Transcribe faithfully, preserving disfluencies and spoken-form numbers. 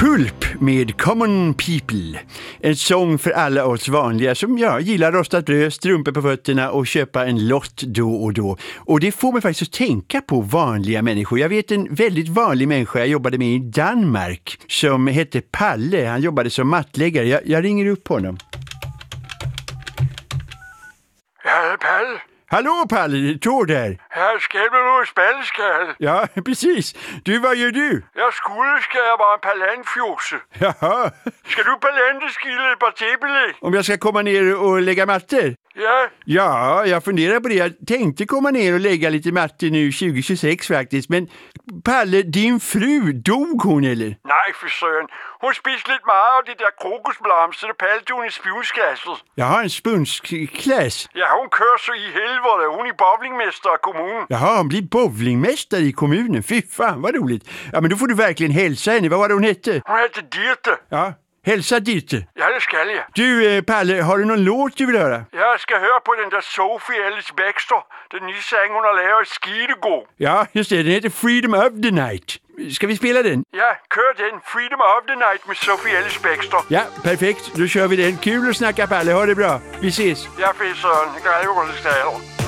Pulp med Common People. En sång för alla oss vanliga som ja, gillar rostat bröd, strumpor på fötterna och köpa en lott då och då. Och det får mig faktiskt att tänka på vanliga människor. Jag vet en väldigt vanlig människa jag jobbade med i Danmark som hette Palle. Han jobbade som mattläggare. Jag, jag ringer upp honom. Ja, Palle. Hallå Palle, Tord här. Här ska du nog spela skall. Ja, precis. Du, vad gör du? Jag skulle ska jag vara en palandfjose. Jaha. Ska du palandeskille på tebele? Om jag ska komma ner och lägga mattor? Ja. Ja, jag funderar på det. Jag tänkte komma ner och lägga lite mattor nu tjugo tjugosex faktiskt. Men Palle, din fru, dog hon eller? Nej, för søren. Hon spiste lite meget av de der krokosblom, så det palte hun i spjulskasset. Jaha, en spunsklass. Ja, hon kör så i helvete. Hon är bowlingmästare i kommunen. Jaha, hon blir bowlingmästare i kommunen. Fy fan, vad roligt. Ja, men då får du verkligen hälsa henne. Vad var det hon hette? Hon hette Dirte. Ja, hälsa Dirte. Ja, det ska jag. Du, eh, Palle, har du någon låt du vill höra? Jag ska höra på den där Sophie Ellis Baxter. Den nya sång hon har lavet i skidegod. Ja, just det. Den heter Freedom of the Night. Ska vi spela den? Ja, kör den. Freedom of the Night med Sophie Ellis Baxter. Ja, perfekt. Då kör vi den. Kul att snacka, Palle. Ha det bra. Vi ses. Ja, för søren. Det kan jag jo, det skal jeg.